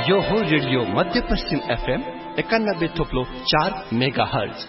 यो हो रेडियो मध्यपश्चिम FM 91.4 megahertz.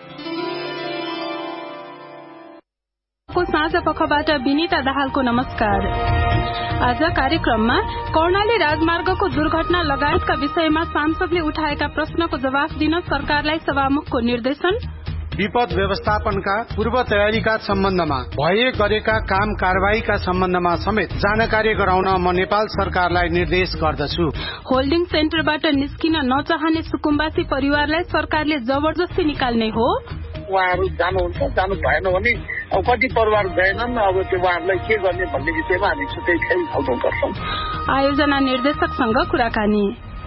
साँझ पखबाट विनिता दाहालको नमस्कार। आज कार्यक्रममा कर्णाली राजमार्गको दुर्घटना लगायतका विषयमा सांसदले उठाएका प्रश्नको जवाफ दिन सरकारलाई सभामुखको निर्देशन, विपद व्यवस्थापनका पूर्व तयारीका सम्बन्धमा भए गरेका काम कारवाहीका सम्बन्धमा समेत जानकारी गराउन म नेपाल सरकारलाई निर्देश गर्दछु। होल्डिङ सेन्टरबाट निस्किन नचाहने सुकुम्बासी परिवारलाई सरकारले जबरजस्ती निकाल्ने हो। उहाँहरू जानुहुन्छ, जानु भएन भने अब कति परिवार गएनन्, अब त्यो उहाँहरूलाई के गर्ने भन्ने विषयमा हामी छुट्टै छलफल गर्छौं। आयोजना निर्देशकसँग कुराकानी।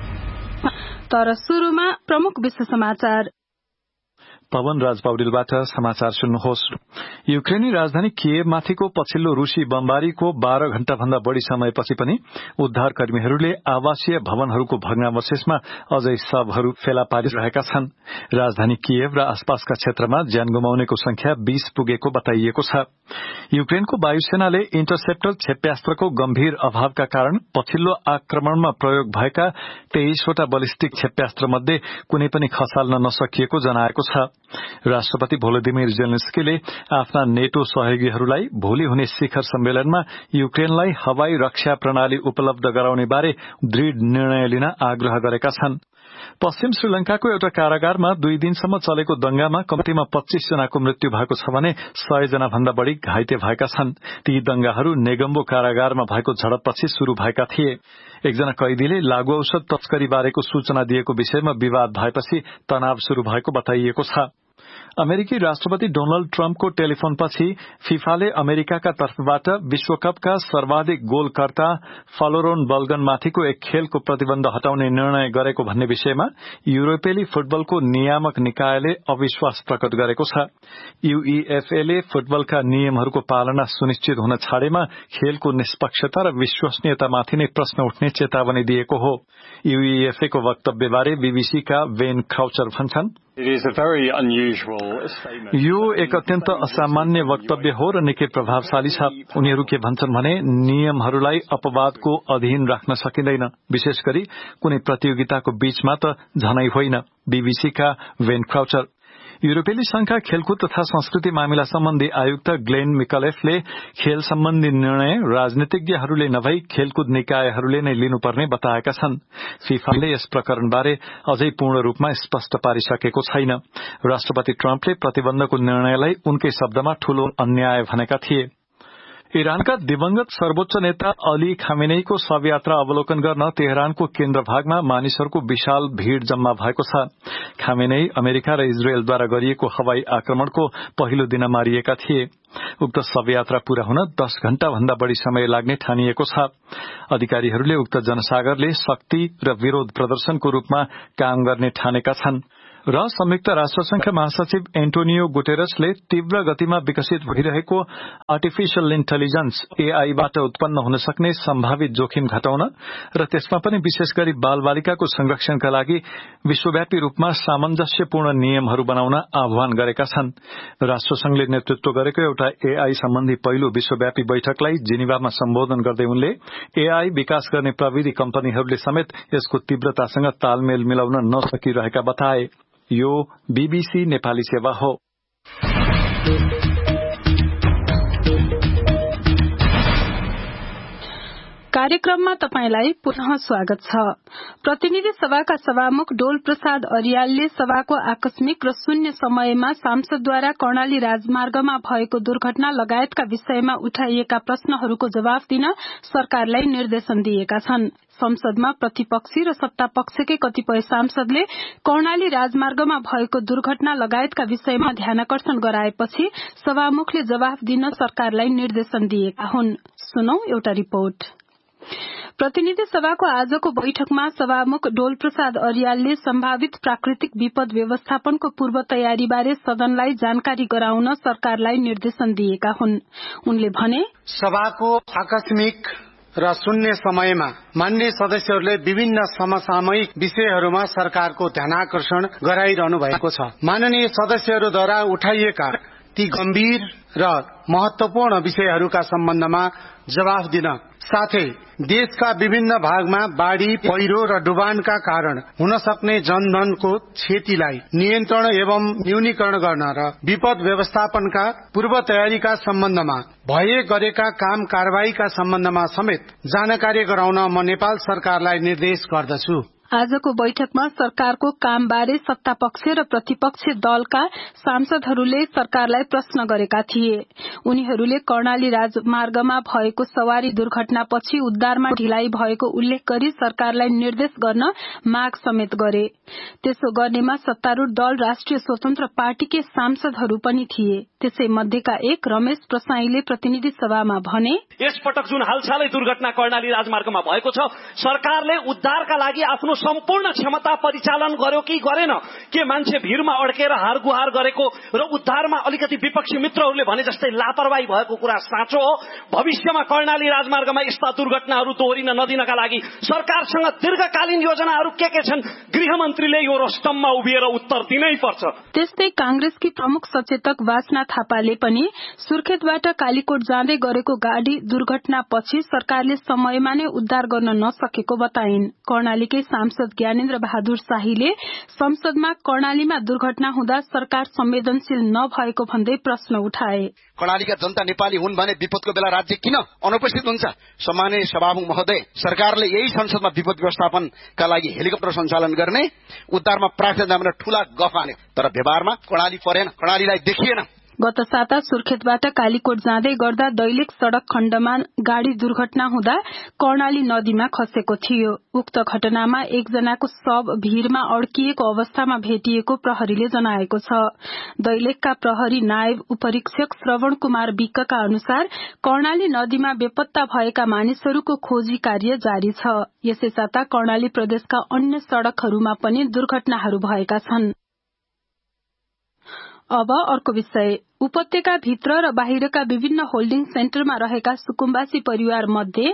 तर सुरुमा प्रमुख विश्व समाचार। पवन राज पौडेलबाट समाचार सुन्नुहोस्। युक्रेनी राजधानी किएभमाथिको पछिल्लो रूसी बमबारीको 12 घण्टा भन्दा बढ़ी समयपछि पनि उद्धारकर्मीहरूले आवासीय भवनहरूको भग्नावशेषमा अझै शवहरू फेला पारिरहेका छन्। राजधानी किएभ र आसपासका क्षेत्रमा ज्यान गुमाउनेको संख्या 20 पुगेको बताइएको छ। युक्रेनको वायुसेनाले इन्टरसेप्टर क्षेप्यास्त्रको गम्भीर अभावका कारण पछिल्लो आक्रमणमा प्रयोग भएका 23वटा बलिस्टिक क्षेप्यास्त्र मध्ये कुनै पनि खसाल्न नसकिएको जनाएको छ। राष्ट्रपति भोलोदिमिर जेलेन्स्कीले आफ्ना नेटो सहयोगीहरूलाई भोलि हुने शिखर सम्मेलनमा युक्रेनलाई हवाई रक्षा प्रणाली उपलब्ध गराउने बारे दृढ़ निर्णय लिन आग्रह गरेका छन्। पश्चिम श्रीलंकाको एउटा कारागारमा 2 दिनसम्म चलेको दंगामा कम्तीमा 25 जनाको मृत्यु भएको छ भने 100 जना भन्दा बढ़ी घाइते भएका छन्। ती दंगाहरू नेगम्बो कारागारमा भएको झडपपछि शुरू भएका थिए। एकजना कैदीले लागू औषध तस्करी बारेको सूचना दिएको विषयमा विवाद भएपछि तनाव शुरू भएको बताइएको छ। अमेरिकी राष्ट्रपति डोनाल्ड ट्रम्पको टेलिफोनपछि फिफाले अमेरिकाका तर्फबाट विश्वकपका सर्वाधिक गोलकर्ता फलोरोन बल्गनमाथिको एक खेलको प्रतिबन्ध हटाउने निर्णय गरेको भन्ने विषयमा युरोपेली फुटबलको नियामक निकायले अविश्वास प्रकट गरेको छ। यूईएफएले फुटबलका नियमहरूको पालना सुनिश्चित हुन छाडेमा खेलको निष्पक्षता र विश्वसनीयतामाथि नै प्रश्न उठ्ने चेतावनी दिएको हो। यूईएफएको वक्तव्यबारे बीबीसीका वेन क्राउचर भन्छन्, यो एक अत्यन्त असामान्य वक्तव्य हो र निकै प्रभावशाली छ। उनीहरू के भन्छन् भने नियमहरूलाई अपवादको अधीन राख्न सकिँदैन, विशेष गरी कुनै प्रतियोगिताको बीचमा त झनै होइन। बीबीसीका वेन क्राउचर। युरोपेली संघका खेलकुद तथा संस्कृति मामिला सम्बन्धी आयुक्त ग्लेन मिकलेफले खेल सम्बन्धी निर्णय राजनीतिज्ञहरूले नभई खेलकुद निकायहरूले नै लिनुपर्ने बताएका छन्। फिफाले यस प्रकरणबारे अझै पूर्ण रूपमा स्पष्ट पारिसकेको छैन। राष्ट्रपति ट्रम्पले प्रतिबन्धको निर्णयलाई उनकै शब्दमा ठूलो अन्याय भनेका थिए। इरानका दिवंगत सर्वोच्च नेता अली खामेनेईको शवयात्रा अवलोकन गर्न तेहरानको केन्द्र भागमा मानिसहरूको विशाल भीड़ जम्मा भएको छ। खामेनेई अमेरिका र इजरायलद्वारा गरिएको हवाई आक्रमणको पहिलो दिन मारिएका थिए। उक्त शवयात्रा पूरा हुन 10 घण्टा भन्दा बढ़ी समय लाग्ने ठानिएको छ। अधिकारीहरूले उक्त जनसागरले शक्ति र विरोध प्रदर्शनको रूपमा काम गर्ने ठानेका छन्। र संयुक्त राष्ट्रसंघका महासचिव एन्टोनियो गुटेरसले तीव्र गतिमा विकसित भइरहेको आर्टिफिशियल इन्टेलिजेन्स एआईबाट उत्पन्न हुन सक्ने सम्भावित जोखिम घटाउन र त्यसमा पनि विशेष गरी बालबालिकाको संरक्षणका लागि विश्वव्यापी रूपमा सामञ्जस्यपूर्ण नियमहरू बनाउन आह्वान गरेका छन्। राष्ट्रसंघले नेतृत्व गरेको एउटा एआई सम्बन्धी पहिलो विश्वव्यापी बैठकलाई जिनिभामा सम्बोधन गर्दै उनले एआई विकास गर्ने प्रविधि कम्पनीहरूले समेत यसको तीव्रतासँग तालमेल मिलाउन नसकिरहेका बताए। यो बीबीसी नेपाली सेवा हो। कार्यक्रममा तपाईंलाई पुनः स्वागत छ। प्रतिनिधि सभाका सभामुख डोल प्रसाद अर्यालले सभाको आकस्मिक र शून्य समयमा सांसदद्वारा कर्णाली राजमार्गमा भएको दुर्घटना लगायतका विषयमा उठाइएका प्रश्नहरूको जवाफ दिन सरकारलाई निर्देशन दिएका छन्। संसदमा प्रतिपक्षी र सत्तापक्षकै कतिपय सांसदले कर्णाली राजमार्गमा भएको दुर्घटना लगायतका विषयमा ध्यानाकर्षण गराएपछि सभामुखले जवाफ दिन सरकारलाई निर्देशन दिएका हुन्। सुनौ एउटा रिपोर्ट। प्रतिनिधि सभाको आजको बैठकमा सभामुख डोल प्रसाद अर्यालले सम्भावित प्राकृतिक विपद व्यवस्थापनको पूर्व तयारीबारे सदनलाई जानकारी गराउन सरकारलाई निर्देशन दिएका हुन्। उनले भने, सभाको आकस्मिक र शून्य समयमा मान्य सदस्यहरूले विभिन्न समसामयिक विषयहरूमा सरकारको ध्यानाकर्षण गराइरहनु भएको छ। माननीय सदस्यहरूद्वारा उठाइएका ती गम्भीर र महत्वपूर्ण विषयहरूका सम्बन्धमा जवाफ दिन साथै देशका विभिन्न भागमा बाढ़ी, पहिरो र डुबानका कारण हुन सक्ने जनधनको क्षतिलाई नियन्त्रण एवं न्यूनीकरण गर्न र विपद व्यवस्थापनका पूर्व तयारीका सम्बन्धमा भए गरेका काम कारबाहीका सम्बन्धमा समेत जानकारी गराउन म नेपाल सरकारलाई निर्देश गर्दछु। आजको बैठकमा सरकारको कामबारे सत्तापक्ष र प्रतिपक्ष दलका सांसदहरूले सरकारलाई प्रश्न गरेका थिए। उनीहरूले कर्णाली राजमार्गमा भएको सवारी दुर्घटनापछि उद्धारमा ढिलाइ भएको उल्लेख गरी सरकारलाई निर्देश गर्न माग समेत गरे। त्यसो गर्नेमा सत्तारूढ़ दल राष्ट्रिय स्वतन्त्र पार्टीकै सांसदहरू पनि थिए। त्यसै मध्येका एक रमेश प्रसाईले प्रतिनिधि सभामा भने, यसपटक जुन हालसालै दुर्घटना कर्णाली राजमार्गमा भएको छ, सरकारले उद्धारका लागि आफ्नो सम्पूर्ण क्षमता परिचालन गर्यो कि गरेन? के मान्छे भीरमा अड्केर हारगुहार गरेको र उद्धारमा अलिकति विपक्षी मित्रहरूले भने जस्तै लापरवाही भएको कुरा साँचो हो? भविष्यमा कर्णाली राजमार्गमा यस्ता दुर्घटनाहरू दोहोरिन नदिनका लागि सरकारसँग दीर्घकालीन योजनाहरू के छन्? गृहमन्त्रीले यो रस्तममा उभिएर उत्तर दिनै पर्छ। त्यस्तै कांग्रेसकी प्रमुख सचेतक वासना थापाले पनि सुर्खेतबाट कालीकोट जाँदै गरेको गाड़ी दुर्घटनापछि सरकारले समयमा नै उद्धार गर्न नसकेको बताइन्। कर्णालीकै सांसद ज्ञानेन्द्र बहादुर शाहीले संसदमा कर्णालीमा दुर्घटना हुँदा सरकार संवेदनशील नभएको भन्दै प्रश्न उठाए। कर्णालीका जनता नेपाली हुन् भने विपदको बेला राज्य किन अनुपस्थित हुन्छ? सम्माननीय सभामुख महोदय, सरकारले यही संसदमा विपद व्यवस्थापनका लागि हेलिकप्टर सञ्चालन गर्ने, उद्धारमा प्राथमिकता दिन ठूला गफ हाने, तर व्यवहारमा कर्णाली परेन, कर्णालीलाई देखिएन। गत साता सुर्खेतबाट कालीकोट जाँदै गर्दा दैलेख सड़क खण्डमा गाड़ी दुर्घटना हुँदा कर्णाली नदीमा खसेको थियो। उक्त घटनामा एकजनाको शव भीरमा अड्किएको अवस्थामा भेटिएको प्रहरीले जनाएको छ। दैलेखका प्रहरी नायब उपरीक्षक श्रवण कुमार विक्कका अनुसार कर्णाली नदीमा बेपत्ता भएका मानिसहरूको खोजी कार्य जारी छ। यसै साता कर्णाली प्रदेशका अन्य सड़कहरूमा पनि दुर्घटनाहरू भएका छन्। अब अर्को विषय, उपत्यका भित्र र बाहिरका विभिन्न होल्डिङ सेन्टरमा रहेका सुकुम्बासी परिवार मध्ये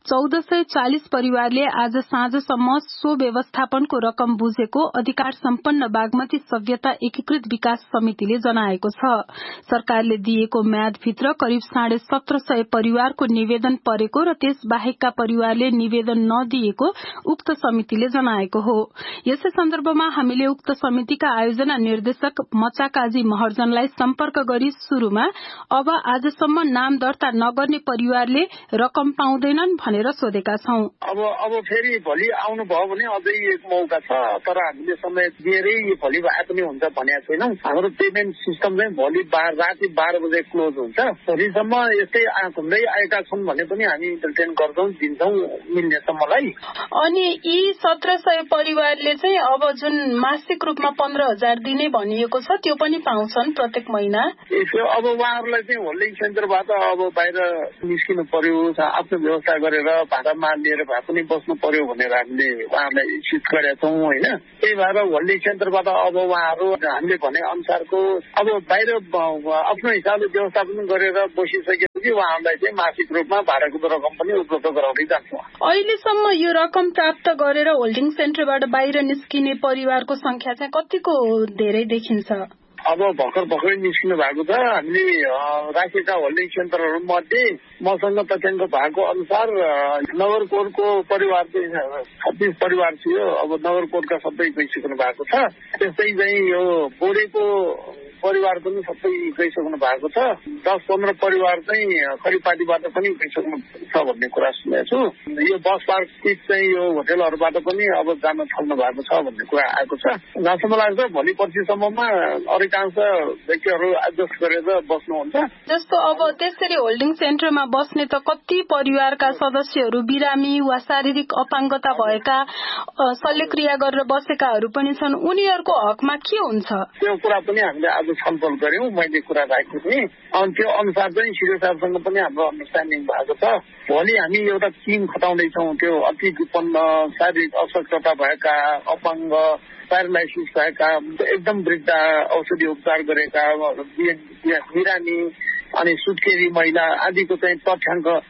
1440 परिवारले आज साँझसम्म सो व्यवस्थापनको रकम बुझेको अधिकार सम्पन्न बागमती सभ्यता एकीकृत विकास समितिले जनाएको छ। सरकारले दिएको म्यादभित्र करिब 1750 परिवारको निवेदन परेको र त्यस बाहेकका परिवारले निवेदन नदिएको उक्त समितिले जनाएको हो। यसै सन्दर्भमा हामीले उक्त समितिका आयोजना निर्देशक मचा काजी महर्जनलाई सम्पर्क गरी सुरुमा अब आजसम्म नाम दर्ता नगर्ने परिवारले रकम पाउँदैनन् भनेर सोधेका छौं। अब फेरि भोलि आउनु भयो भने अझै एक मौका छ, तर हामीले समय दिएरै भोलि आए पनि हुन्छ भनेको छैनौं। हाम्रो पेमेन्ट सिस्टम चाहिँ भोलि राति 12 बजे क्लोज हुन्छ। भोलिसम्म यस्तै घुम्दै आएका छन् भने पनि हामी इन्टरटेन गर्छौं, दिन्छौं मिल्नेसम्मलाई। अनि यी 1700 परिवारले चाहिँ अब जुन मासिक रूपमा 15,000 दिने भनिएको छ त्यो पनि पाउँछन् प्रत्येक महिना। अब उहाँहरूलाई चाहिँ होल्डिङ सेन्टरबाट अब बाहिर निस्किनु पर्यो, आफ्नो व्यवस्था गरेर भाडामा लिएर भए पनि बस्नु पर्यो भनेर हामीले उहाँहरूलाई सूचित गरेका छौँ होइन। त्यही भएर होल्डिङ सेन्टरबाट अब उहाँहरू हामीले भने अनुसारको अब बाहिर आफ्नो हिसाबले व्यवस्थापन गरेर बसिसकेपछि उहाँहरूलाई चाहिँ मासिक रूपमा भाडाको रकम पनि उपलब्ध गराउँदै जान्छौँ। अहिलेसम्म यो रकम प्राप्त गरेर होल्डिङ सेन्टरबाट बाहिर निस्किने परिवारको संख्या चाहिँ कतिको धेरै देखिन्छ? अब भर्खरै निस्किनु भएको छ। हामीले राखेका होल्डिङ सेन्टरहरू मध्ये मसँग तथ्याङ्क भएको अनुसार नगरकोटको परिवार चाहिँ 36 परिवार थियो। अब नगरकोटका सबै गइसक्नु भएको छ। त्यस्तै चाहिँ यो बोडेको परिवार पनि सबै गइसक्नु भएको छ। 10-15 परिवार चाहिँ खरिपाटीबाट पनि गइसक्नु छ भन्ने कुरा सुनेको छु। यो बस पार्क स्थित चाहिँ यो होटेलहरूबाट पनि अब जान थाल्नु भएको छ भन्ने कुरा आएको छ। जहाँसम्म लाग्छ भोलि पर्सिसम्ममा अधिकांश व्यक्तिहरू एडजस्ट गरेर बस्नुहुन्छ। जस्तो अब त्यसरी होल्डिङ सेन्टरमा बस्ने त कति परिवारका सदस्यहरू बिरामी वा शारीरिक अपाङ्गता भएका शल्यक्रिया गरेर बसेकाहरू पनि छन्, उनीहरूको हकमा के हुन्छ? त्यो कुरा पनि हामीले आज छलफल गर्यौं। मैले कुरा राखेको थिएँ। अनि त्यो अनुसार चाहिँ सिडिओ साहबसँग पनि हाम्रो अन्डरस्ट्यान्डिङ भएको छ। भोलि हामी एउटा टिम खटाउँदैछौँ। त्यो अति विपन्न शारीरिक अशक्तता भएका, अपाङ्ग, प्यारालाइसिस भएका, एकदम वृद्ध, औषधि उपचार गरेका, बिरामी अनि सुत्केरी महिला आदिको चाहिँ तथ्याङ्क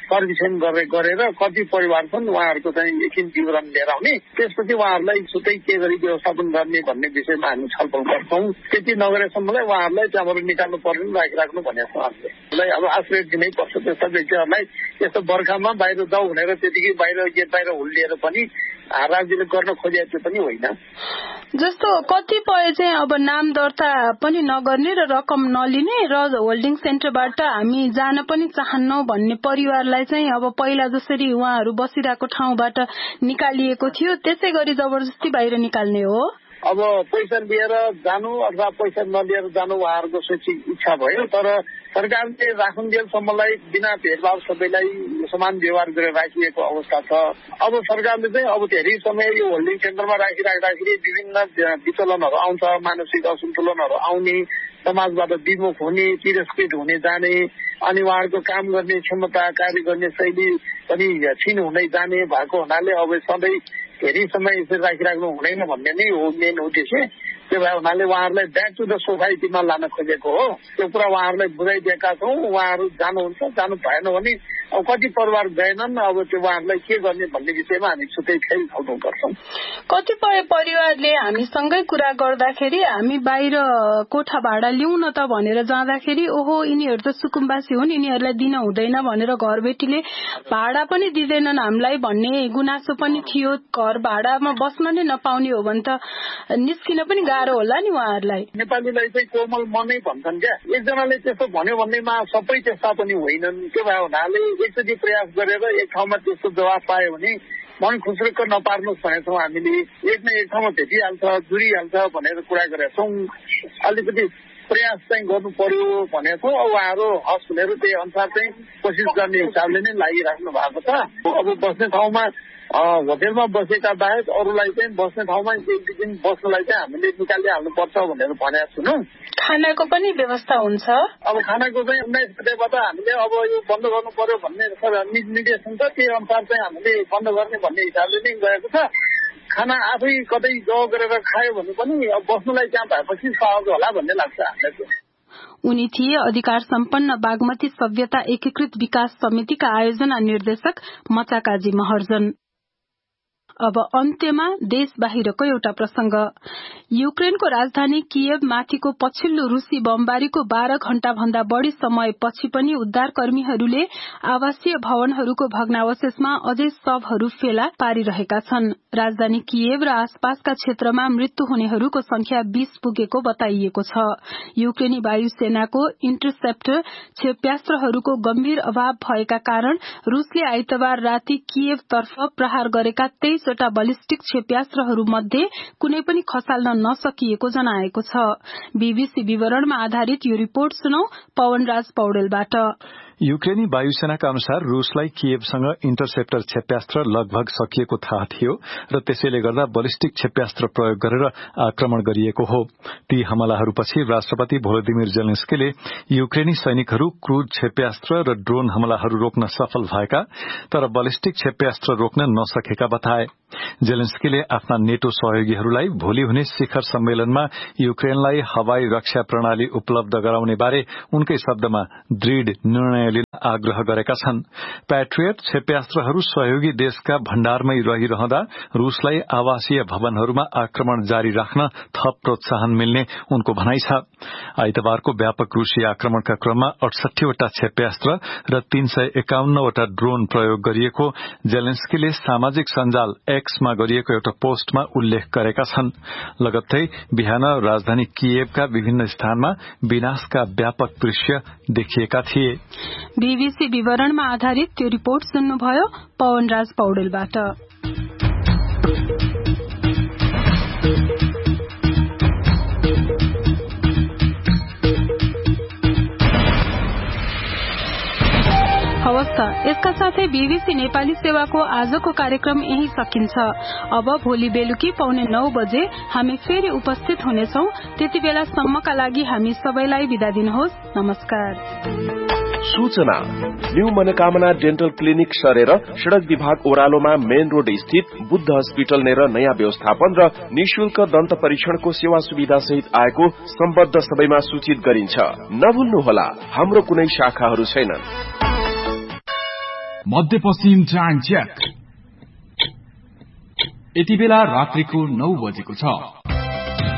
सर्भिसन गरेर कति परिवार छन् उहाँहरूको चाहिँ एकछिन विवरण लिएर आउने, त्यसपछि उहाँहरूलाई छुट्टै के गरी व्यवस्थापन गर्ने भन्ने विषयमा हामी छलफल गर्छौं। त्यति नगरेसम्मलाई उहाँहरूलाई त्यहाँबाट निकाल्नु पर्ने राखिराख्नु भनेको छ। हामीलाई अब आश्रय दिनै पर्छ त्यस्ता व्यक्तिहरूलाई। यस्तो बर्खामा बाहिर जाऊ भनेर त्यतिकै गेट बाहिर हुल्लिएर पनि राज्यले गर्न खोजेको पनि होइन। जस्तो कतिपय चाहिँ अब नाम दर्ता पनि नगर्ने र रकम नलिने र होल्डिङ सेन्टरबाट हामी जान पनि चाहन्नौ भन्ने परिवारलाई चाहिँ अब पहिला जसरी उहाँहरू बसिरहेको ठाउँबाट निकालिएको थियो त्यसै गरी जबरजस्ती बाहिर निकाल्ने हो। अब पैसा लिएर जानु अथवा पैसा नलिएर जानु उहाँहरूको शैक्षिक इच्छा भयो, तर सरकारले राखुन्जेलसम्मलाई बिना भेदभाव सबैलाई समान व्यवहार गरेर राखिएको अवस्था छ। अब सरकारले चाहिँ अब धेरै समय यो होल्डिङ सेन्टरमा राखिराख्दाखेरि विभिन्न विचलनहरू आउँछ, मानसिक असन्तुलनहरू आउने, समाजबाट विमुख हुने, तिरस्कृत हुने जाने, अनि उहाँहरूको काम गर्ने क्षमता, कार्य गर्ने शैली पनि क्षीण हुँदै जाने भएको हुनाले अब सधैँ धेरै समय यसरी राखिराख्नु हुँदैन भन्ने नै हो मेन उद्देश्य। त्यो भए हुनाले उहाँहरूलाई ब्याक टु द सोसाइटीमा लान खोजेको हो। त्यो कुरा उहाँहरूलाई बुझाइदिएका छौँ। उहाँहरू जानुहुन्छ, जानु भएन भने अब कति परिवार गएनन्, अब त्यो उहाँहरूलाई के गर्ने भन्ने विषयमा हामी छुट्टै फेरि छलफल गर्छौँ। कतिपय परिवारले हामीसँगै कुरा गर्दाखेरि हामी बाहिर कोठा भाडा लिउँ न त भनेर जाँदाखेरि ओहो यिनीहरू त सुकुम्बासी हुन्, यिनीहरूलाई दिन हुँदैन भनेर घरबेटीले भाडा पनि दिँदैनन् हामीलाई भन्ने गुनासो पनि थियो। घर भाडामा बस्न नै नपाउने हो भने त निस्किन पनि गाह्रो होला नि उहाँहरूलाई। नेपालीलाई चाहिँ कोमल मनै भन्छन् क्या, एकजनाले त्यस्तो भन्यो भन्नेमा सबै त्यस्ता पनि होइनन्। त्यो भए हुनाले एकचोटि प्रयास गरेर एक ठाउँमा त्यस्तो जवाब पायो भने मन खुसरुक्क नपार्नुहोस् भनेको छौँ हामीले। एक न एक ठाउँमा भेटिहाल्छ, जुरिहाल्छ भनेर कुरा गरेका छौँ। अलिकति प्रयास चाहिँ गर्नु पर्यो भनेको छौँ। उहाँहरू हस् भनेर त्यही अनुसार चाहिँ कोसिस गर्ने हिसाबले नै लागिराख्नु भएको छ। अब बस्ने ठाउँमा होटेलमा बसेका बाहेक अरूलाई चाहिँ बस्ने ठाउँमा एक दुई दिन बस्नलाई चाहिँ हामीले निकालिहाल्नुपर्छ भनेर भनेको छौँ। खानाको पनि व्यवस्था हुन्छ। अब खानाको चाहिँ 19 गतेबाट हामीले अब यो बन्द गर्नु पर्यो भन्ने निर्देशन छ, त्यही अनुसार चाहिँ हामीले बन्द गर्ने भन्ने हिसाबले नै गएको छ। खाना आफै कतै ज गरेर खायो भने पनि अब बस्नुलाई त्यहाँ भएपछि सहज होला भन्ने लाग्छ हामीलाई। उनी थिए अधिकार सम्पन्न बागमती सभ्यता एकीकृत विकास समितिका आयोजना निर्देशक मचाकाजी महर्जन। अब अन्त्यमा देश बाहिरको एउटा प्रसंग। युक्रेनको राजधानी कियव माथिको पछिल्लो रूसी बमबारीको 12 घण्टा भन्दा बढ़ी समयपछि पनि उद्धारकर्मीहरूले आवासीय भवनहरूको भग्नावशेषमा अझै शवहरू फेला पारिरहेका छन्। राजधानी कियव र आसपासका क्षेत्रमा मृत्यु हुनेहरूको संख्या 20 पुगेको बताइएको छ। युक्रेनी वायुसेनाको इन्टरसेप्टर क्षेप्यास्त्रहरूको गम्भीर अभाव भएका कारण रूसले आइतबार राति कियवतर्फ प्रहार गरेका 23 वटा बलिस्टिक क्षेप्यास्त्रहरू मध्ये कुनै पनि खसाल्न नसकिएको जनाएको छ। बीबीसी विवरणमा आधारित यो रिपोर्ट सुनौ पवनराज पौडेलबाट। युक्रेनी वायुसेनाका अनुसार रूसलाई कियवसँग इन्टरसेप्टर क्षेप्यास्त्र लगभग सकिएको थाहा थियो र त्यसैले गर्दा बलिस्टिक क्षेप्यास्त्र प्रयोग गरेर आक्रमण गरिएको हो। ती हमलाहरूपछि राष्ट्रपति भोलोदिमिर जेलेन्स्कीले युक्रेनी सैनिकहरू क्रूज क्षेप्यास्त्र र ड्रोन हमलाहरू रोक्न सफल भएका तर बलिस्टिक क्षेप्यास्त्र रोक्न नसकेका बताए। जेलेन्स्कीले आफ्ना नेटो सहयोगीहरूलाई भोलि हुने शिखर सम्मेलनमा युक्रेनलाई हवाई रक्षा प्रणाली उपलब्ध गराउने बारे उनकै शब्दमा दृढ़ निर्णय लिन आग्रह गरेका छन्। प्याट्रियट क्षेप्यास्त्रहरू सहयोगी देशका भण्डारमै रहिरहँदा रूसलाई आवासीय भवनहरूमा आक्रमण जारी राख्न थप प्रोत्साहन मिल्ने उनको भनाइ छ। आइतबारको व्यापक रूसी आक्रमणका क्रममा 68 वटा क्षेप्यास्त्र र 351 वटा ड्रोन प्रयोग गरिएको जेलेन्स्कीले सामाजिक सञ्जाल एक्समा गरिएको एउटा पोस्टमा उल्लेख गरेका छन्। लगत्तै बिहान राजधानी कियवका विभिन्न स्थानमा विनाशका व्यापक दृश्य देखिएका थिए। बीबीसी विवरणमा आधारित त्यो रिपोर्ट सुन्नुभयो पवनराज पौडेलबाट। हवस् त, यसका साथै बीबीसी नेपाली सेवाको आजको कार्यक्रम यही सकिन्छ। अब भोलि बेलुकी 8:45 बजे हामी फेरि उपस्थित हुनेछौं। त्यति बेलासम्मका लागि हामी सबैलाई बिदा दिनुहोस्। नमस्कार। सूचना न्यू मनोकामना डेन्टल क्लिनिक सरेर सड़क विभाग ओह्रालोमा मेन रोड स्थित बुद्ध हस्पिटल नेर नयाँ व्यवस्थापन र निशुल्क दन्त परीक्षणको सेवा सुविधा सहित आएको सम्बद्ध सबैमा सूचित गरिन्छ। नभुल्नुहोला, हाम्रो कुनै शाखाहरू छैनन्। मध्यपश्चिम टाइम चेक। यति बेला रात्रिको 9 बजेको छ।